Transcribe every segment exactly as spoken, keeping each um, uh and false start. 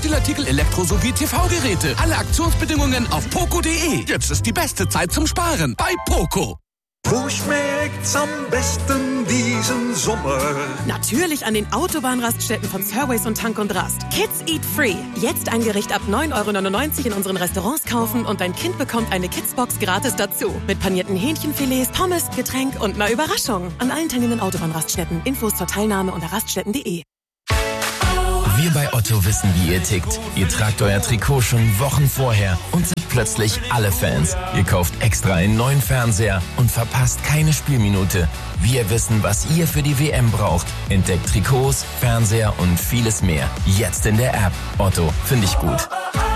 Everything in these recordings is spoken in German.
Textilartikel, Elektro- sowie T V-Geräte. Alle Aktionsbedingungen auf poco punkt de. Jetzt ist die beste Zeit zum Sparen bei Poco. Wo schmeckt's am besten diesen Sommer? Natürlich an den Autobahnraststätten von Surways und Tank und Rast. Kids Eat Free. Jetzt ein Gericht ab neun Euro neunundneunzig in unseren Restaurants kaufen und dein Kind bekommt eine Kidsbox gratis dazu. Mit panierten Hähnchenfilets, Pommes, Getränk und einer Überraschung. An allen teilnehmenden Autobahnraststätten. Infos zur Teilnahme unter raststätten punkt de. Wir bei Otto wissen, wie ihr tickt. Ihr tragt euer Trikot schon Wochen vorher und seid plötzlich alle Fans. Ihr kauft extra einen neuen Fernseher und verpasst keine Spielminute. Wir wissen, was ihr für die W M braucht. Entdeckt Trikots, Fernseher und vieles mehr. Jetzt in der App. Otto, finde ich gut.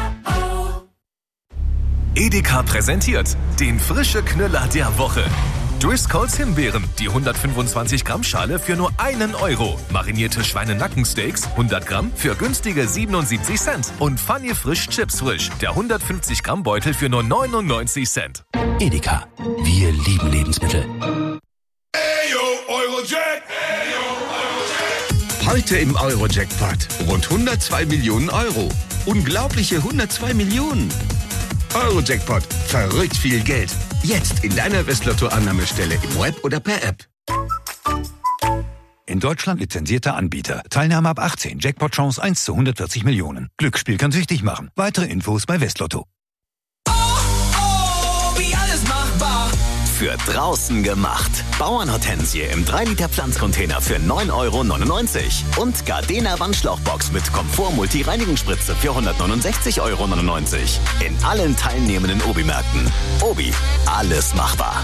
Edeka präsentiert den frische Knüller der Woche. Driscolls Himbeeren, die hundertfünfundzwanzig Gramm Schale für nur einen Euro. Marinierte Schweinenackensteaks, hundert Gramm für günstige siebenundsiebzig Cent. Und Funny Frisch Chips Frisch, der hundertfünfzig Gramm Beutel für nur neunundneunzig Cent. Edeka, wir lieben Lebensmittel. Ayo, Eurojack! Ayo, Eurojack! Heute im Eurojackpot rund hundertzwei Millionen Euro. Unglaubliche hundertzwei Millionen. Eurojackpot, verrückt viel Geld. Jetzt in deiner Westlotto-Annahmestelle im Web oder per App. In Deutschland lizenzierter Anbieter. Teilnahme ab achtzehn. Jackpot-Chance eins zu hundertvierzig Millionen. Glücksspiel kann süchtig machen. Weitere Infos bei Westlotto. Oh, oh, wie alles machbar. Für draußen gemacht. Bauernhortensie im drei Liter Pflanzcontainer für neun Euro neunundneunzig. Und Gardena Wandschlauchbox mit Komfort-Multi-Reinigungsspritze für hundertneunundsechzig Euro neunundneunzig. In allen teilnehmenden Obi-Märkten. Obi, alles machbar.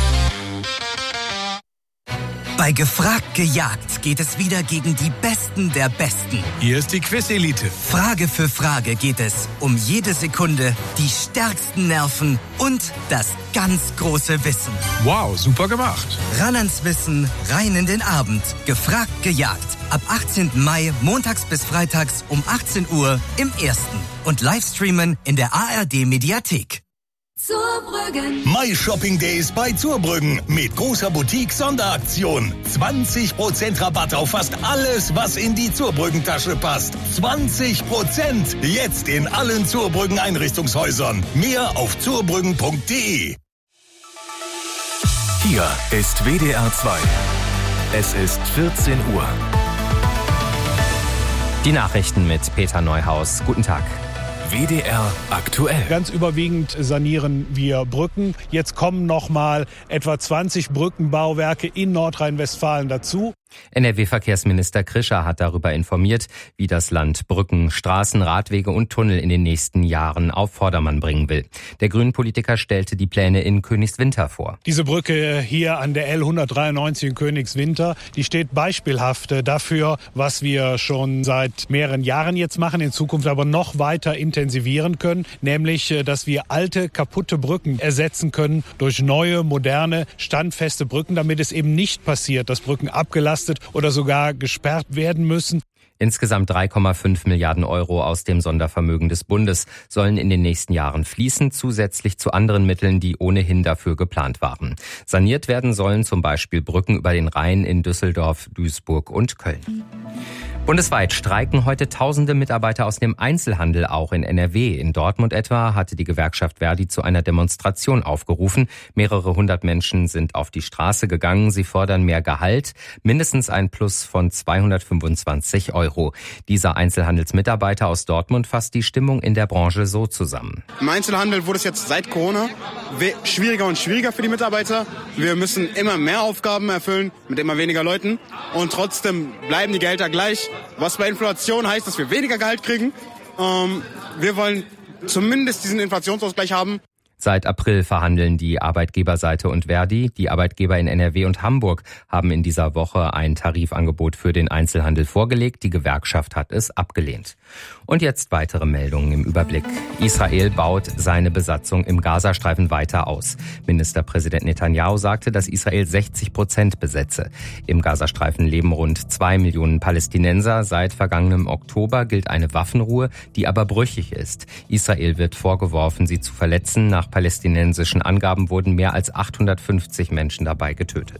Bei Gefragt gejagt geht es wieder gegen die Besten der Besten. Hier ist die Quiz-Elite. Frage für Frage geht es um jede Sekunde, die stärksten Nerven und das ganz große Wissen. Wow, super gemacht. Ran ans Wissen, rein in den Abend. Gefragt gejagt. Ab achtzehnten Mai, montags bis freitags um achtzehn Uhr im Ersten. Und Livestreamen in der A R D-Mediathek. Zurbrüggen. My Shopping Days bei Zurbrüggen mit großer Boutique-Sonderaktion. zwanzig Prozent Rabatt auf fast alles, was in die Zurbrüggen-Tasche passt. zwanzig Prozent jetzt in allen Zurbrüggen Einrichtungshäusern. Mehr auf zurbrüggen punkt de. Hier ist W D R zwei. Es ist vierzehn Uhr. Die Nachrichten mit Peter Neuhaus. Guten Tag. W D R aktuell. Ganz überwiegend sanieren wir Brücken. Jetzt kommen noch mal etwa zwanzig Brückenbauwerke in Nordrhein-Westfalen dazu. N R W-Verkehrsminister Krischer hat darüber informiert, wie das Land Brücken, Straßen, Radwege und Tunnel in den nächsten Jahren auf Vordermann bringen will. Der Grünen-Politiker stellte die Pläne in Königswinter vor. Diese Brücke hier an der L hundertdreiundneunzig in Königswinter, die steht beispielhaft dafür, was wir schon seit mehreren Jahren jetzt machen, in Zukunft aber noch weiter intensivieren können, nämlich, dass wir alte, kaputte Brücken ersetzen können durch neue, moderne, standfeste Brücken, damit es eben nicht passiert, dass Brücken abgelastet oder sogar gesperrt werden müssen. Insgesamt drei Komma fünf Milliarden Euro aus dem Sondervermögen des Bundes sollen in den nächsten Jahren fließen, zusätzlich zu anderen Mitteln, die ohnehin dafür geplant waren. Saniert werden sollen zum Beispiel Brücken über den Rhein in Düsseldorf, Duisburg und Köln. Bundesweit streiken heute tausende Mitarbeiter aus dem Einzelhandel, auch in N R W. In Dortmund etwa hatte die Gewerkschaft Verdi zu einer Demonstration aufgerufen. Mehrere hundert Menschen sind auf die Straße gegangen. Sie fordern mehr Gehalt, mindestens ein Plus von zweihundertfünfundzwanzig Euro. Dieser Einzelhandelsmitarbeiter aus Dortmund fasst die Stimmung in der Branche so zusammen. Im Einzelhandel wurde es jetzt seit Corona schwieriger und schwieriger für die Mitarbeiter. Wir müssen immer mehr Aufgaben erfüllen mit immer weniger Leuten und trotzdem bleiben die Gehälter gleich. Was bei Inflation heißt, dass wir weniger Gehalt kriegen. Ähm, wir wollen zumindest diesen Inflationsausgleich haben. Seit April verhandeln die Arbeitgeberseite und Verdi. Die Arbeitgeber in N R W und Hamburg haben in dieser Woche ein Tarifangebot für den Einzelhandel vorgelegt. Die Gewerkschaft hat es abgelehnt. Und jetzt weitere Meldungen im Überblick. Israel baut seine Besatzung im Gazastreifen weiter aus. Ministerpräsident Netanyahu sagte, dass Israel sechzig Prozent besetze. Im Gazastreifen leben rund zwei Millionen Palästinenser. Seit vergangenem Oktober gilt eine Waffenruhe, die aber brüchig ist. Israel wird vorgeworfen, sie zu verletzen. Nach palästinensischen Angaben wurden mehr als achthundertfünfzig Menschen dabei getötet.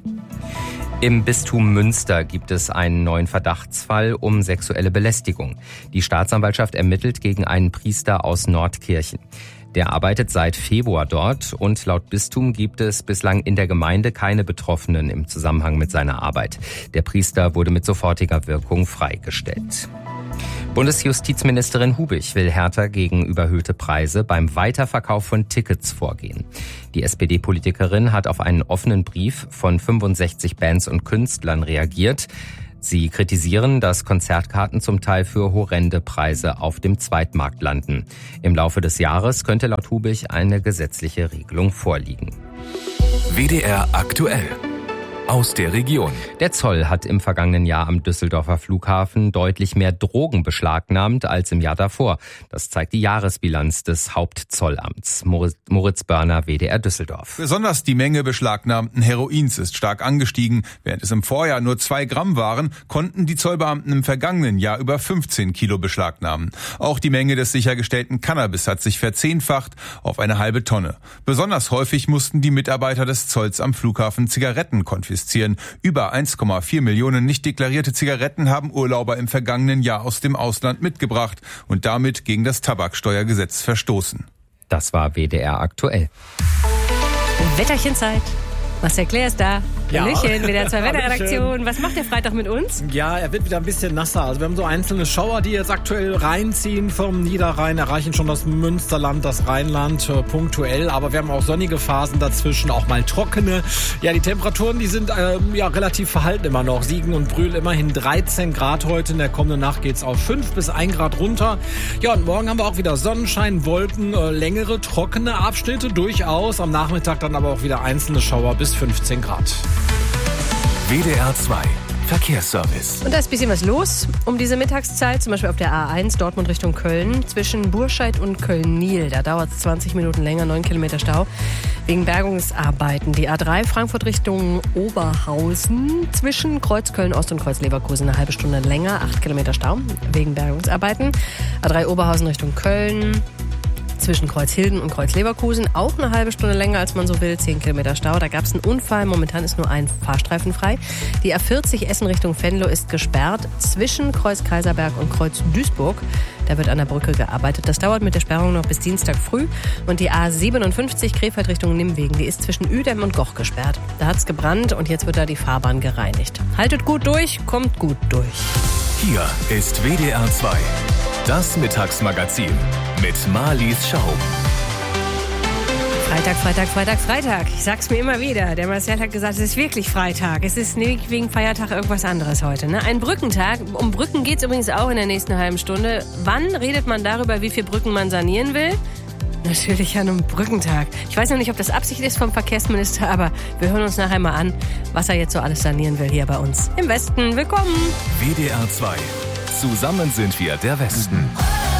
Im Bistum Münster gibt es einen neuen Verdachtsfall um sexuelle Belästigung. Die Staatsanwaltschaft ermittelt gegen einen Priester aus Nordkirchen. Der arbeitet seit Februar dort und laut Bistum gibt es bislang in der Gemeinde keine Betroffenen im Zusammenhang mit seiner Arbeit. Der Priester wurde mit sofortiger Wirkung freigestellt. Bundesjustizministerin Hubich will härter gegen überhöhte Preise beim Weiterverkauf von Tickets vorgehen. Die S P D-Politikerin hat auf einen offenen Brief von fünfundsechzig Bands und Künstlern reagiert. Sie kritisieren, dass Konzertkarten zum Teil für horrende Preise auf dem Zweitmarkt landen. Im Laufe des Jahres könnte laut Hubich eine gesetzliche Regelung vorliegen. W D R aktuell. Aus der Region. Der Zoll hat im vergangenen Jahr am Düsseldorfer Flughafen deutlich mehr Drogen beschlagnahmt als im Jahr davor. Das zeigt die Jahresbilanz des Hauptzollamts. Moritz, Moritz Börner, W D R Düsseldorf. Besonders die Menge beschlagnahmten Heroins ist stark angestiegen. Während es im Vorjahr nur zwei Gramm waren, konnten die Zollbeamten im vergangenen Jahr über fünfzehn Kilo beschlagnahmen. Auch die Menge des sichergestellten Cannabis hat sich verzehnfacht auf eine halbe Tonne. Besonders häufig mussten die Mitarbeiter des Zolls am Flughafen Zigaretten konfiszieren. Über eins Komma vier Millionen nicht deklarierte Zigaretten haben Urlauber im vergangenen Jahr aus dem Ausland mitgebracht und damit gegen das Tabaksteuergesetz verstoßen. Das war W D R aktuell. Wetterchenzeit. Marcel Claire ist da. Ja. Hallöchen, W D R zwei Wetterredaktion. Was macht der Freitag mit uns? Ja, er wird wieder ein bisschen nasser. Also wir haben so einzelne Schauer, die jetzt aktuell reinziehen vom Niederrhein, erreichen schon das Münsterland, das Rheinland äh, punktuell. Aber wir haben auch sonnige Phasen dazwischen, auch mal trockene. Ja, die Temperaturen, die sind ähm, ja relativ verhalten immer noch. Siegen und Brühl immerhin dreizehn Grad heute. In der kommenden Nacht geht's auf fünf bis ein Grad runter. Ja, und morgen haben wir auch wieder Sonnenschein, Wolken, äh, längere, trockene Abschnitte durchaus. Am Nachmittag dann aber auch wieder einzelne Schauer bis fünfzehn Grad. W D R zwei Verkehrsservice. Und da ist ein bisschen was los um diese Mittagszeit, zum Beispiel auf der A eins Dortmund Richtung Köln, zwischen Burscheid und Köln-Nil. Da dauert es zwanzig Minuten länger, neun Kilometer Stau, wegen Bergungsarbeiten. Die A drei Frankfurt Richtung Oberhausen, zwischen Kreuz Köln-Ost und Kreuz Leverkusen eine halbe Stunde länger, acht Kilometer Stau, wegen Bergungsarbeiten. A drei Oberhausen Richtung Köln, zwischen Kreuzhilden und Kreuz Leverkusen auch eine halbe Stunde länger, als man so will, zehn Kilometer Stau. Da gab es einen Unfall, momentan ist nur ein Fahrstreifen frei. Die A vierzig Essen Richtung Venlo ist gesperrt, zwischen Kreuz Kaiserberg und Kreuz Duisburg. Da wird an der Brücke gearbeitet. Das dauert mit der Sperrung noch bis Dienstag früh. Und die A siebenundfünfzig Krefeld Richtung Nimwegen, die ist zwischen Uedem und Goch gesperrt. Da hat es gebrannt und jetzt wird da die Fahrbahn gereinigt. Haltet gut durch, kommt gut durch. Hier ist W D R zwei. Das Mittagsmagazin mit Marlies Schaub. Freitag, Freitag, Freitag, Freitag. Ich sag's mir immer wieder. Der Marcel hat gesagt, es ist wirklich Freitag. Es ist nicht wegen Feiertag irgendwas anderes heute. Ne? Ein Brückentag. Um Brücken geht's übrigens auch in der nächsten halben Stunde. Wann redet man darüber, wie viele Brücken man sanieren will? Natürlich an einem Brückentag. Ich weiß noch nicht, ob das Absicht ist vom Verkehrsminister, aber wir hören uns nachher mal an, was er jetzt so alles sanieren will hier bei uns im Westen. Willkommen! W D R zwei. Zusammen sind wir der Westen.